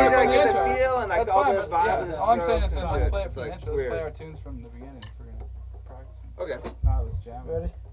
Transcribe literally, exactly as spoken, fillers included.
to like, the get intro. the feel and like That's all fine, the but, vibe yeah, of the all I'm saying is strokes that and let's shit. play it It's for the like intro. Let's weird. play our tunes from the beginning if we're gonna practice. Okay. No, let's jam. Ready?